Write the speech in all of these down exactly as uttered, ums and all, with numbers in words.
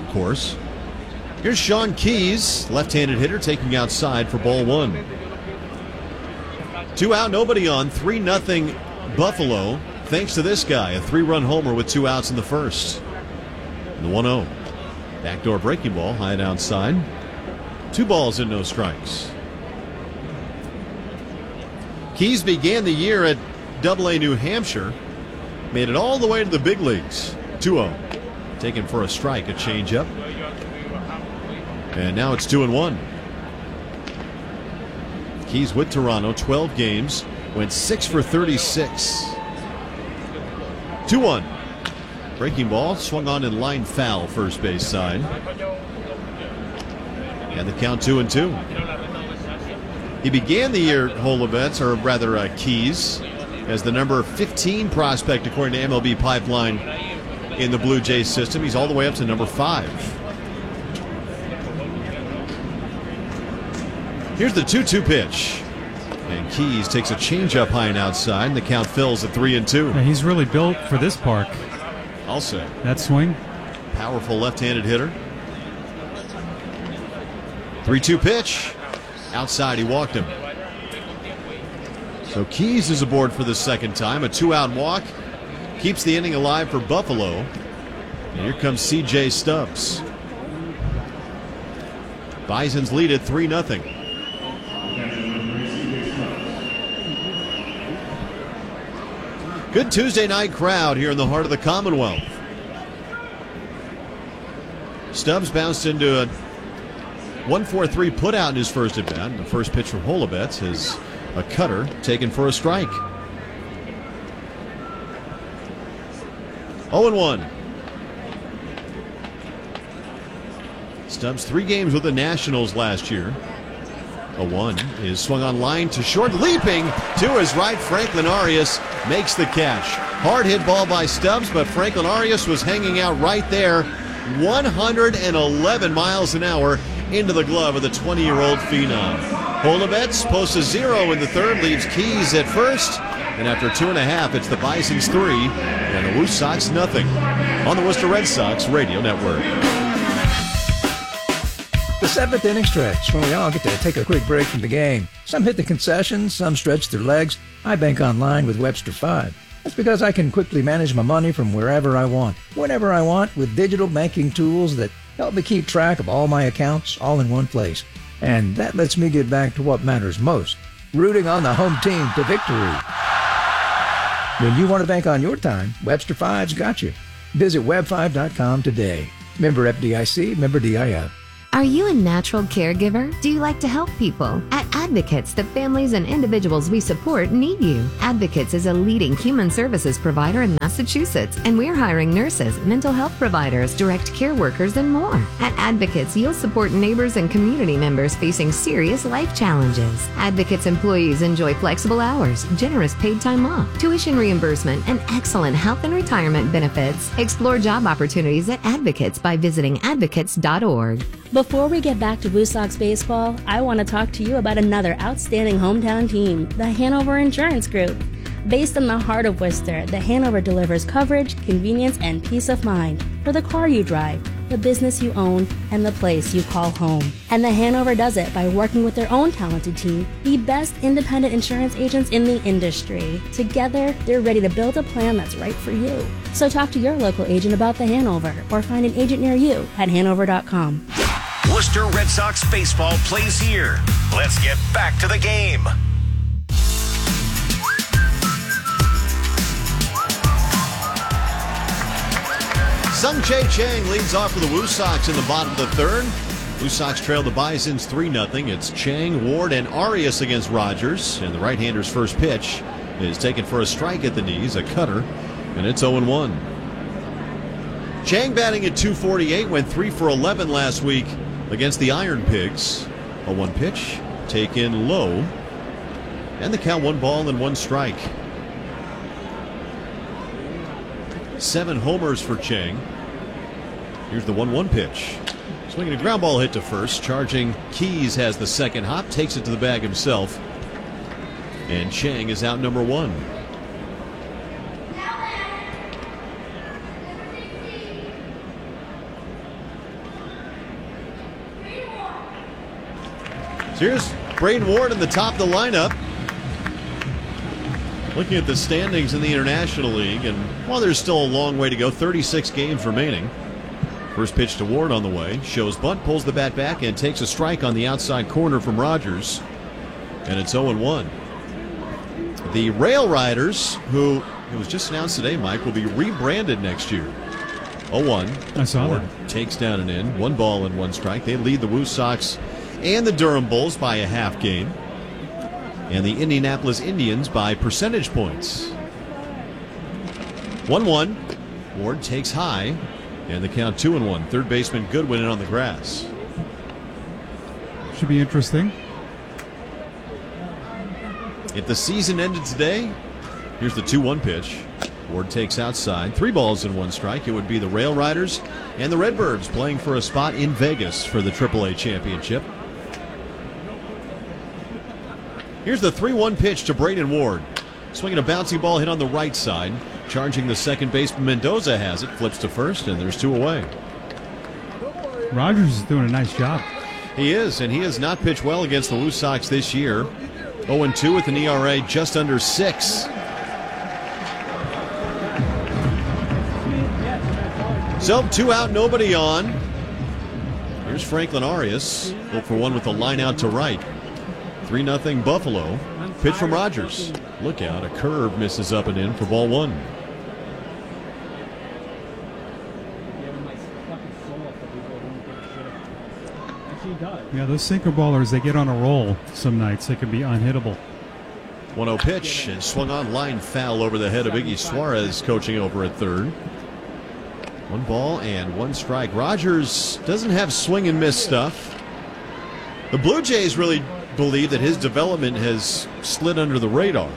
of course. Here's Sean Keys, left-handed hitter, taking outside for ball one. Two out, nobody on, three nothing Buffalo, thanks to this guy, a three-run homer with two outs in the first. The one oh. Backdoor breaking ball, high and outside. Two balls and no strikes. Keys began the year at double A New Hampshire. Made it all the way to the big leagues. two oh. Taken for a strike, a changeup. And now it's two and one. Keys with Toronto, twelve games. Went six for thirty-six. two one. Breaking ball, swung on in line foul, first base side. And the count two and two. He began the year, Holobets, or rather uh, Keys, as the number fifteen prospect according to M L B Pipeline in the Blue Jays system. He's all the way up to number five. Here's the two two pitch. And Keys takes a changeup high and outside, and the count fills at three and two. Yeah, he's really built for this park. Also, that swing. Powerful left-handed hitter. three two pitch. Outside, he walked him. So Keys is aboard for the second time. A two-out walk. Keeps the inning alive for Buffalo. And here comes C J Stubbs. Bisons lead at three nothing. Good Tuesday night crowd here in the heart of the Commonwealth. Stubbs bounced into a one four three put out in his first at bat. The first pitch from Holobets is a cutter taken for a strike. oh and one. Stubbs three games with the Nationals last year. A one is swung on line to short, leaping to his right. Franklin Arias makes the catch. Hard hit ball by Stubbs, but Franklin Arias was hanging out right there. one hundred eleven miles an hour into the glove of the twenty-year-old phenom. Holobets posts a zero in the third, leaves Keys at first, and after two and a half, it's the Bisons three and the Woo Sox nothing on the Worcester Red Sox Radio Network. The seventh inning stretch, when we all get to take a quick break from the game. Some hit the concessions, some stretch their legs. I bank online with Webster five. That's because I can quickly manage my money from wherever I want, whenever I want, with digital banking tools that help me keep track of all my accounts all in one place. And that lets me get back to what matters most, rooting on the home team to victory. When you want to bank on your time, Webster five's got you. Visit web five dot com today. Member F D I C, member D I F. Are you a natural caregiver? Do you like to help people? At Advocates, the families and individuals we support need you. Advocates is a leading human services provider in Massachusetts, and we're hiring nurses, mental health providers, direct care workers, and more. At Advocates, you'll support neighbors and community members facing serious life challenges. Advocates employees enjoy flexible hours, generous paid time off, tuition reimbursement, and excellent health and retirement benefits. Explore job opportunities at Advocates by visiting advocates dot org. Before we get back to Woo Sox baseball, I want to talk to you about another outstanding hometown team, the Hanover Insurance Group. Based in the heart of Worcester, the Hanover delivers coverage, convenience, and peace of mind for the car you drive, the business you own, and the place you call home. And the Hanover does it by working with their own talented team, the best independent insurance agents in the industry. Together, they're ready to build a plan that's right for you. So talk to your local agent about the Hanover, or find an agent near you at hanover dot com. Worcester Red Sox baseball plays here. Let's get back to the game. Sung-Jae Chang leads off for the Woo Sox in the bottom of the third. Woo Sox trail the Bisons three nothing. It's Chang, Ward, and Arias against Rogers. And the right-hander's first pitch is taken for a strike at the knees, a cutter, and it's oh and one. Chang batting at two forty-eight, went three for eleven last week against the Iron Pigs. A one pitch, taken low, and the count one ball and one strike. Seven homers for Chang. Here's the one one pitch. Swinging a ground ball hit to first. Charging Keys has the second hop, takes it to the bag himself. And Chang is out number one. So here's Braden Ward in the top of the lineup. Looking at the standings in the International League, and while there's still a long way to go, thirty-six games remaining. First pitch to Ward on the way. Shows bunt, pulls the bat back, and takes a strike on the outside corner from Rogers. And it's oh and one. The Rail Riders, who it was just announced today, Mike, will be rebranded next year. oh one. I saw Ward that. Takes down and in. One ball and one strike. They lead the Woo Sox and the Durham Bulls by a half game. And the Indianapolis Indians by percentage points. one one. Ward takes high. And the count two and one. Third baseman Goodwin in on the grass. Should be interesting. If the season ended today, here's the two one pitch. Ward takes outside. Three balls and one strike. It would be the Rail Riders and the Redbirds playing for a spot in Vegas for the triple A championship. Here's the three one pitch to Braden Ward. Swinging a bouncy ball hit on the right side. Charging the second baseman Mendoza has it. Flips to first, and there's two away. Rogers is doing a nice job. He is, and he has not pitched well against the Woo Sox this year. oh and two with an E R A just under six. So, two out, nobody on. Here's Franklin Arias. Go for one with the line out to right. three nothing Buffalo. Pitch from Rogers. Look out, a curve misses up and in for ball one. Yeah, those sinker ballers, they get on a roll some nights. They can be unhittable. one oh pitch and swung on, line foul over the head of Iggy Suarez, coaching over at third. One ball and one strike. Rogers doesn't have swing and miss stuff. The Blue Jays really believe that his development has slid under the radar.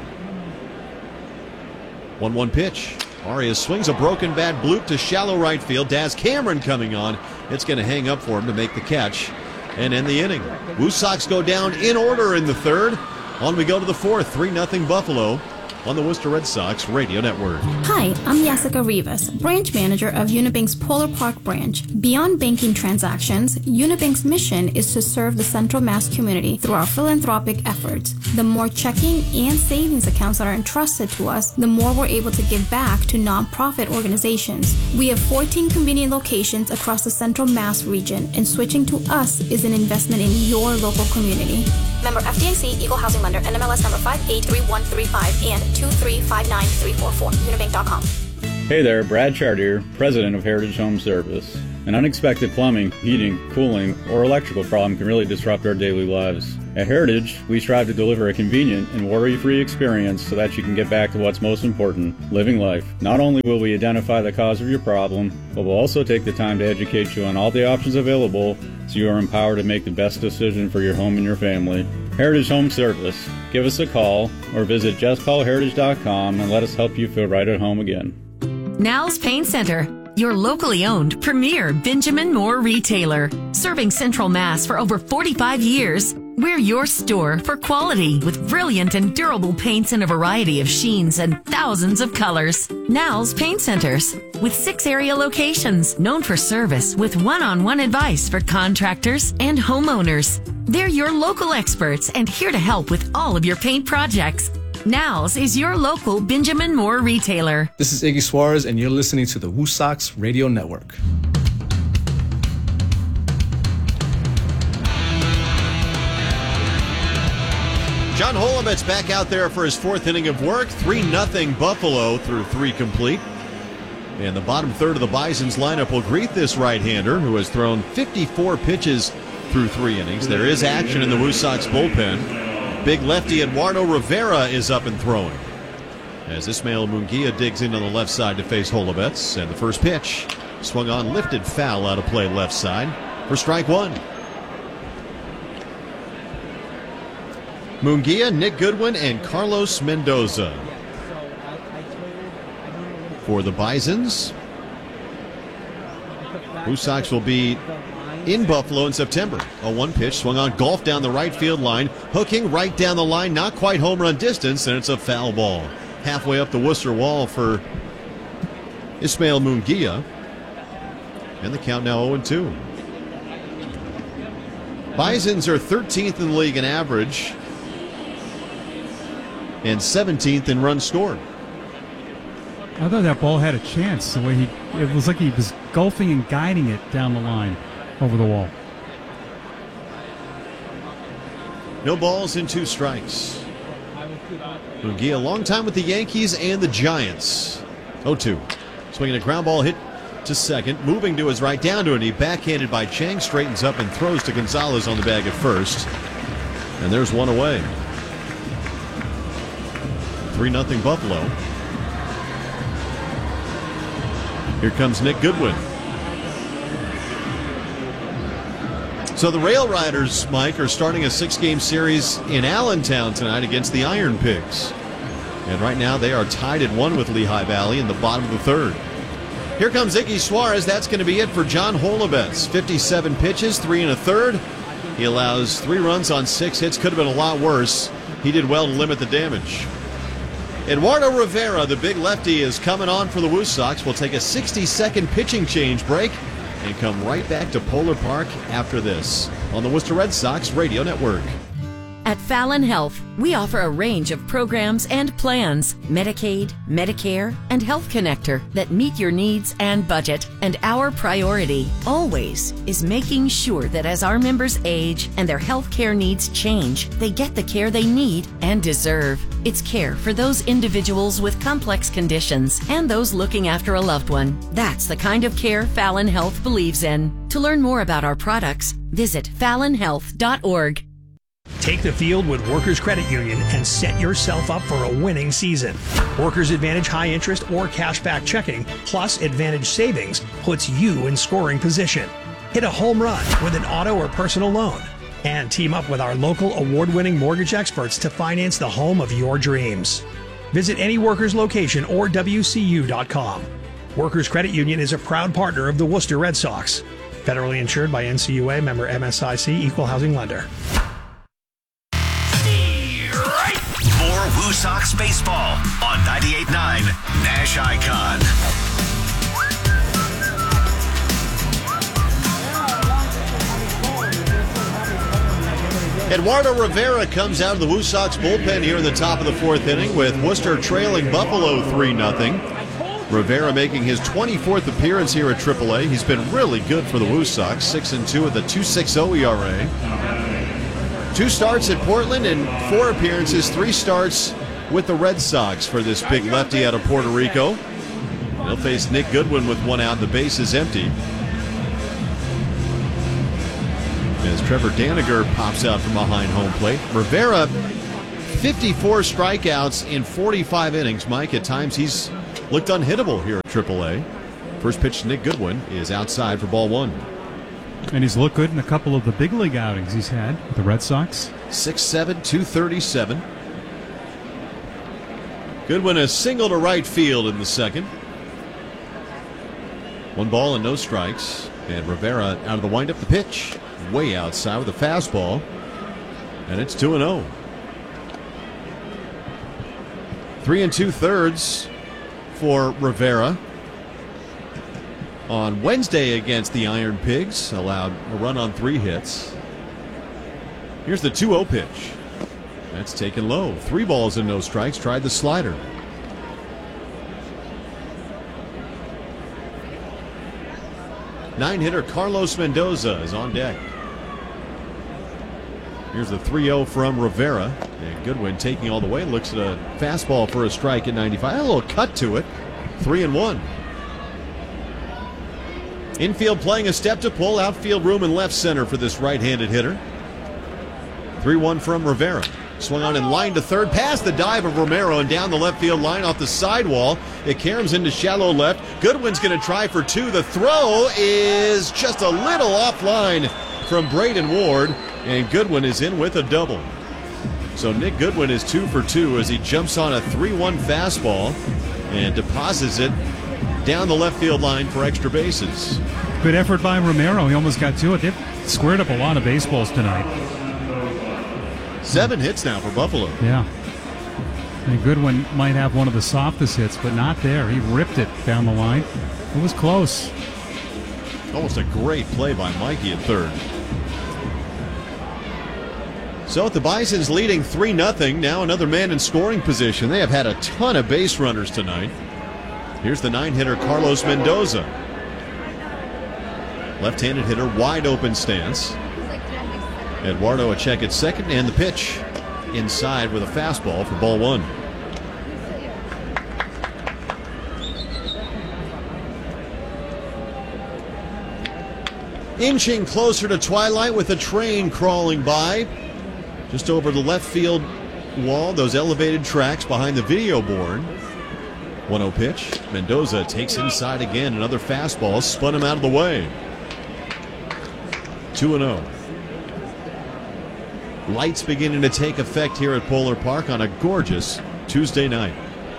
one one pitch. Arias swings a broken bat bloop to shallow right field. Daz Cameron coming on. It's going to hang up for him to make the catch and end the inning. Woo Sox go down in order in the third. On we go to the fourth. three nothing Buffalo on the Worcester Red Sox Radio Network. Hi, I'm Jessica Rivas, branch manager of Unibank's Polar Park branch. Beyond banking transactions, Unibank's mission is to serve the Central Mass community through our philanthropic efforts. The more checking and savings accounts that are entrusted to us, the more we're able to give back to nonprofit organizations. We have fourteen convenient locations across the Central Mass region, and switching to us is an investment in your local community. Member F D I C, Equal Housing Lender, N M L S number five eight three one three five and two three five nine three four four. Unibank dot com. Hey there, Brad Chartier, president of Heritage Home Service. An unexpected plumbing, heating, cooling, or electrical problem can really disrupt our daily lives. At Heritage, we strive to deliver a convenient and worry-free experience so that you can get back to what's most important, living life. Not only will we identify the cause of your problem, but we'll also take the time to educate you on all the options available so you are empowered to make the best decision for your home and your family. Heritage Home Service. Give us a call or visit just call heritage dot com and let us help you feel right at home again. Now's Paint Center, your locally owned premier Benjamin Moore retailer. Serving Central Mass for over forty-five years, we're your store for quality with brilliant and durable paints in a variety of sheens and thousands of colors. Now's Paint Centers, with six area locations, known for service with one-on-one advice for contractors and homeowners. They're your local experts and here to help with all of your paint projects. Now's is your local Benjamin Moore retailer. This is Iggy Suarez, and you're listening to the Woo Sox Radio Network. John Holubet's back out there for his fourth inning of work. three nothing Buffalo through three complete. And the bottom third of the Bison's lineup will greet this right-hander who has thrown fifty-four pitches through three innings. There is action in the Woo Sox bullpen. Big lefty Eduardo Rivera is up and throwing as Ismael Munguia digs in on the left side to face Holubets. And the first pitch swung on, lifted foul out of play left side for strike one. Munguia, Nick Goodwin, and Carlos Mendoza for the Bisons. Woo Sox will be in Buffalo in September. A one pitch swung on, golf down the right field line, hooking right down the line, not quite home run distance, and it's a foul ball. Halfway up the Worcester wall for Ismael Munguia. And the count now oh and two. Bisons are thirteenth in the league in average and seventeenth in runs scored. I thought that ball had a chance. The way he, it was like he was golfing and guiding it down the line over the wall. No balls and two strikes. Munguia, a long time with the Yankees and the Giants. oh two. Swinging a ground ball hit to second. Moving to his right, down to a knee. Backhanded by Chang. Straightens up and throws to Gonzalez on the bag at first. And there's one away. three nothing Buffalo. Here comes Nick Goodwin. So the Rail Riders, Mike, are starting a six-game series in Allentown tonight against the Iron Pigs. And right now they are tied at one with Lehigh Valley in the bottom of the third. Here comes Iggy Suarez. That's going to be it for John Holebes. fifty-seven pitches, three and a third. He allows three runs on six hits. Could have been a lot worse. He did well to limit the damage. Eduardo Rivera, the big lefty, is coming on for the Woo Sox. We'll take a sixty-second pitching change break and come right back to Polar Park after this on the Worcester Red Sox Radio Network. At Fallon Health, we offer a range of programs and plans, Medicaid, Medicare, and Health Connector that meet your needs and budget. And our priority, always, is making sure that as our members age and their health care needs change, they get the care they need and deserve. It's care for those individuals with complex conditions and those looking after a loved one. That's the kind of care Fallon Health believes in. To learn more about our products, visit fallon health dot org. Take the field with Workers Credit Union and set yourself up for a winning season. Workers Advantage high interest or cashback checking plus Advantage savings puts you in scoring position. Hit a home run with an auto or personal loan and team up with our local award-winning mortgage experts to finance the home of your dreams. Visit any Workers location or W C U dot com. Workers Credit Union is a proud partner of the Worcester Red Sox. Federally insured by N C U A, member M S I C, equal housing lender. More Woo Sox baseball on ninety-eight point nine Nash Icon. Eduardo Rivera comes out of the Woo Sox bullpen here in the top of the fourth inning with Worcester trailing Buffalo three nothing. Rivera making his twenty-fourth appearance here at triple A. He's been really good for the Woo Sox, six and two with a two point six oh E R A. Two starts at Portland and four appearances, three starts with the Red Sox for this big lefty out of Puerto Rico. He'll face Nick Goodwin with one out, the base is empty. As Trevor Daniger pops out from behind home plate. Rivera, fifty-four strikeouts in forty-five innings. Mike, at times he's looked unhittable here at triple A. First pitch to Nick Goodwin is outside for ball one. And he's looked good in a couple of the big league outings he's had with the Red Sox. six seven, two thirty-seven. Goodwin a single to right field in the second. One ball and no strikes. And Rivera out of the windup, the pitch. Way outside with a fastball. And it's two and oh. Three and two thirds for Rivera. On Wednesday against the Iron Pigs, allowed a run on three hits. Here's the two oh pitch. That's taken low. Three balls and no strikes. Tried the slider. Nine-hitter Carlos Mendoza is on deck. Here's the three oh from Rivera. And Goodwin taking all the way. Looks at a fastball for a strike at ninety-five. A little cut to it. Three and one. Infield playing a step to pull. Outfield room in left center for this right-handed hitter. three one from Rivera. Swung on in line to third. Past the dive of Romero and down the left field line off the sidewall. It caroms into shallow left. Goodwin's going to try for two. The throw is just a little offline from Braden Ward. And Goodwin is in with a double. So Nick Goodwin is two for two as he jumps on a three one fastball and deposits it down the left field line for extra bases. Good effort by Romero. He almost got to it. They've squared up a lot of baseballs tonight. Seven hits now for Buffalo. Yeah. And Goodwin might have one of the softest hits, but not there. He ripped it down the line. It was close. Almost a great play by Mikey at third. So with the Bisons leading three nothing, now another man in scoring position. They have had a ton of base runners tonight. Here's the nine-hitter Carlos Mendoza. Left-handed hitter, wide open stance. Eduardo a check at second, and the pitch inside with a fastball for ball one. Inching closer to twilight with a train crawling by. Just over the left field wall, those elevated tracks behind the video board. one oh pitch. Mendoza takes inside again. Another fastball spun him out of the way. two and oh. Lights beginning to take effect here at Polar Park on a gorgeous Tuesday night.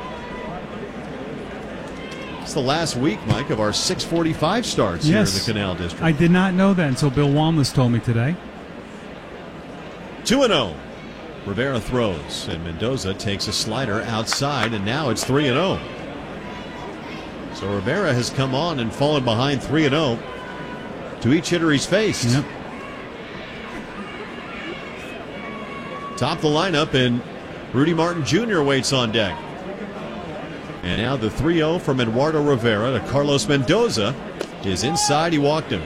It's the last week, Mike, of our six forty-five starts yes. here in the Canal District. I did not know that until Bill Walmus told me today. two and oh. Rivera throws, and Mendoza takes a slider outside, and now it's three and oh. So Rivera has come on and fallen behind three and oh to each hitter he's faced. Yep. Top the lineup, and Rudy Martin Junior waits on deck. And now the three oh from Eduardo Rivera to Carlos Mendoza is inside. He walked him.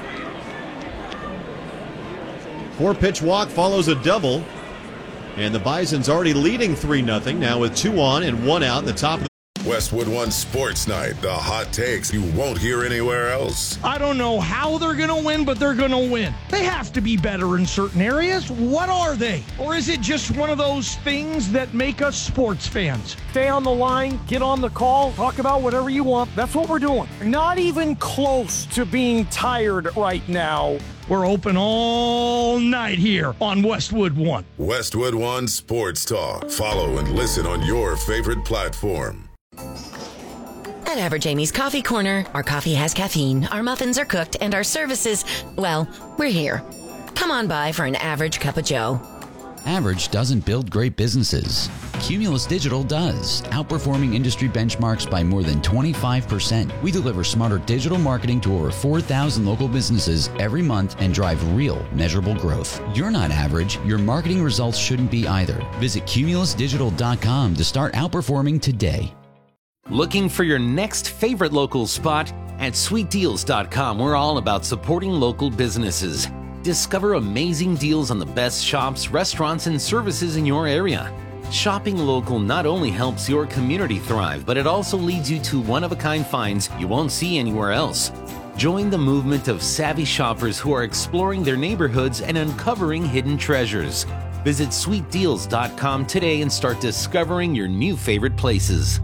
Four-pitch walk follows a double. And the Bison's already leading three nothing now with two on and one out in the top of the Westwood One Sports Night. The hot takes you won't hear anywhere else. I don't know how they're going to win, but they're going to win. They have to be better in certain areas. What are they? Or is it just one of those things that make us sports fans? Stay on the line, get on the call, talk about whatever you want. That's what we're doing. Not even close to being tired right now. We're open all night here on Westwood One. Westwood One Sports Talk. Follow and listen on your favorite platform. At Average Amy's Coffee Corner, our coffee has caffeine, our muffins are cooked, and our services, well, we're here. Come on by for an average cup of joe. Average doesn't build great businesses. Cumulus Digital does, outperforming industry benchmarks by more than twenty-five percent. We deliver smarter digital marketing to over four thousand local businesses every month and drive real, measurable growth. You're not average. Your marketing results shouldn't be either. Visit cumulus digital dot com to start outperforming today. Looking for your next favorite local spot? At sweet deals dot com, we're all about supporting local businesses. Discover amazing deals on the best shops, restaurants, and services in your area. Shopping local not only helps your community thrive, but it also leads you to one-of-a-kind finds you won't see anywhere else. Join the movement of savvy shoppers who are exploring their neighborhoods and uncovering hidden treasures. Visit sweet deals dot com today and start discovering your new favorite places.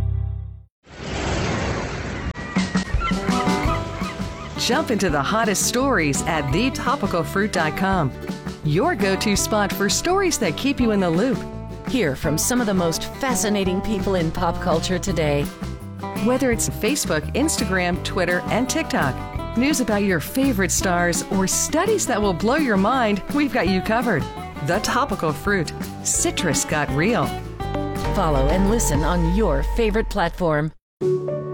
Jump into the hottest stories at the topical fruit dot com. Your go-to spot for stories that keep you in the loop. Hear from some of the most fascinating people in pop culture today. Whether it's Facebook, Instagram, Twitter, and TikTok, news about your favorite stars, or studies that will blow your mind, we've got you covered. The Topical Fruit. Citrus got real. Follow and listen on your favorite platform.